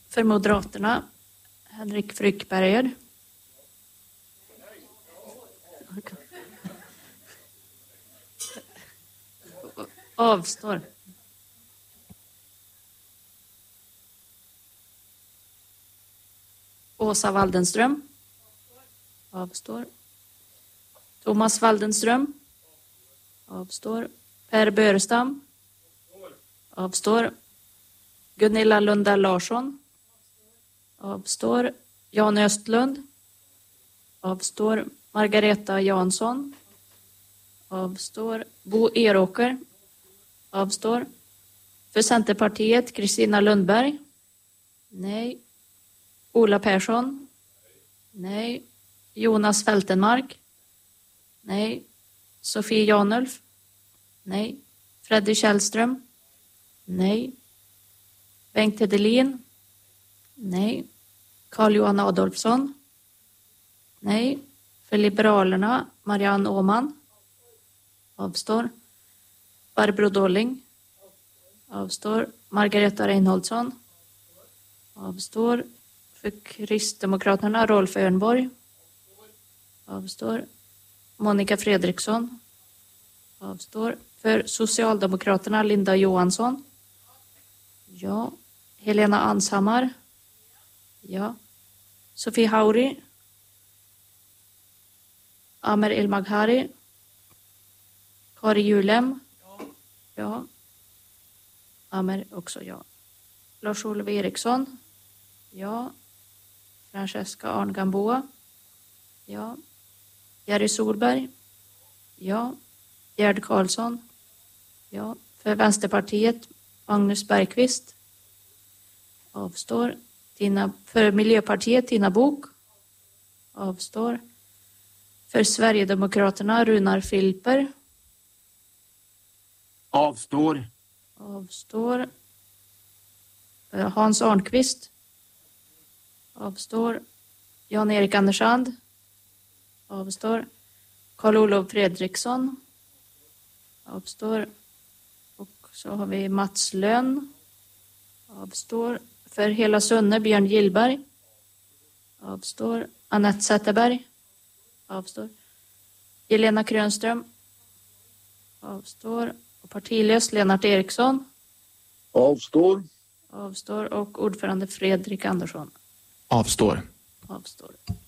För Moderaterna, Henrik Fryckberger. Avstår. Åsa Waldenström. Avstår. Thomas Waldenström. Avstår. Per Börestam. Avstår. Gunilla Lundell Larsson. Avstår. Jan Östlund. Avstår. Margareta Jansson. Avstår. Bo Eråker. Avstår. För Centerpartiet, Kristina Lundberg. Nej. Ola Persson. Nej. Jonas Fältenmark. Nej. Sofie Janulf. Nej. Freddy Källström. Nej. Bengt Hedelin. Nej. Carl-Johan Adolfsson. Nej. För Liberalerna, Marianne Åman. Avstår. Barbro Dolling. Avstår. Margareta Reinholdsson. Avstår. För Kristdemokraterna, Rolf Örnborg. Avstår. Monica Fredriksson. Avstår. För Socialdemokraterna, Linda Johansson. Ja. Helena Anshammar. Ja. Sofie Hauri. Amer Ilmaghari. Kari Julem. Ja. Amer också ja. Lars-Olof Eriksson. Ja. Francesca Arngamboa. Ja. Jerry Solberg. Ja. Gerd Karlsson. Ja. För Vänsterpartiet, Magnus Bergqvist. Avstår. För Miljöpartiet, Tina Bok. Avstår. För Sverigedemokraterna, Runar Filper. Avstår. Avstår. Hans Arnqvist. Avstår. Jan-Erik Andersand. Avstår. Karl-Olof Fredriksson. Avstår. Och så har vi Mats Lönn. Avstår. För Hela Sunne, Björn Gillberg. Avstår. Annette Zetterberg. Avstår. Elena Krönström. Avstår. Och partilös Lennart Eriksson. Avstår. Avstår. Och ordförande Fredrik Andersson. Avstår. Avstår.